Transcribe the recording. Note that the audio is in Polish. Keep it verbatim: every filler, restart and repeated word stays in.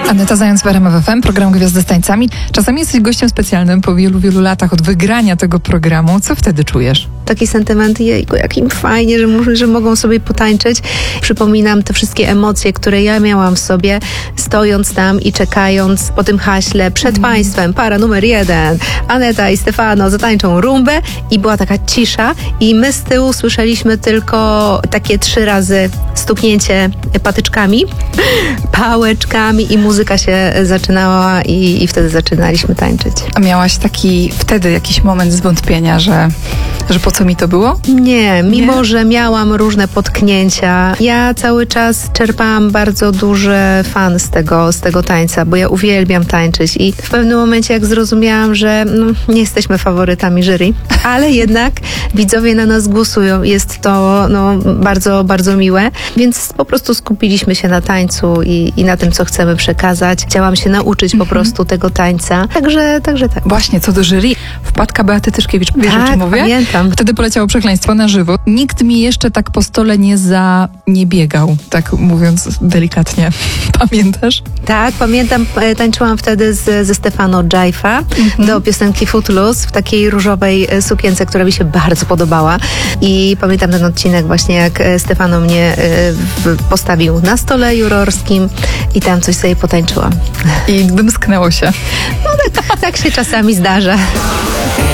Aneta Zając w R M F F M, program Gwiazdy z tańcami. Czasami jesteś gościem specjalnym po wielu, wielu latach od wygrania tego programu. Co wtedy czujesz? Taki sentyment, jejku, jak im fajnie, że, że mogą sobie potańczyć. Przypominam te wszystkie emocje, które ja miałam w sobie, stojąc tam i czekając po tym haśle przed mm. państwem. Para numer jeden. Aneta i Stefano zatańczą rumbę i była taka cisza i my z tyłu słyszeliśmy tylko takie trzy razy stuknięcie patyczkami, pałeczkami i muzyka się zaczynała i, i wtedy zaczynaliśmy tańczyć. A miałaś taki wtedy jakiś moment zwątpienia, że, że po co mi to było? Nie, mimo Nie? że miałam różne potknięcia, ja cały czas czerpałam bardzo duży fan z tego, z tego tańca, bo ja uwielbiam tańczyć i w pewnym momencie jak zrozumiałam, że no, nie jesteśmy faworytami jury, ale jednak widzowie na nas głosują, jest to no, bardzo, bardzo miłe, więc po prostu skupiliśmy się na tańcu i, i na tym, co chcemy przekazać. Chciałam się nauczyć po prostu tego tańca, także, także tak. Właśnie, co do jury, wpadka Beaty Tyszkiewicz, wiesz, Tak, o czym mówię? pamiętam. Wtedy poleciało przekleństwo na żywo. Nikt mi jeszcze tak po stole nie za... nie biegał, tak mówiąc delikatnie. Pamiętasz? Tak, pamiętam, e, tańczyłam wtedy z, ze Stefano Jive'a mm-hmm. do piosenki Footloose w takiej różowej e, sukience, która mi się bardzo podobała i pamiętam ten odcinek właśnie, jak e, Stefano mnie e, w, postawił na stole jurorskim i tam coś sobie potańczyłam. I wymsknęło się. No tak, tak się czasami zdarza.